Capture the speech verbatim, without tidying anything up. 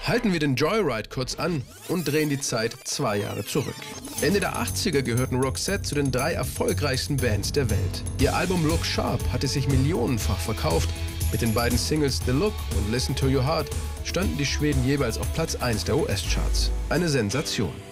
Halten wir den Joyride kurz an und drehen die Zeit zwei Jahre zurück. Ende der achtziger gehörten Roxette zu den drei erfolgreichsten Bands der Welt. Ihr Album Look Sharp hatte sich millionenfach verkauft. Mit den beiden Singles The Look und Listen to Your Heart standen die Schweden jeweils auf Platz eins der U S-Charts. Eine Sensation.